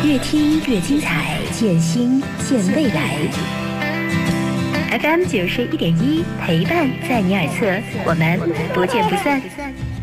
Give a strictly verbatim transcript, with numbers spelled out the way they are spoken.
越听越精彩，见新见未来。F M 九十一点一，陪伴在你耳侧，我们不见不散。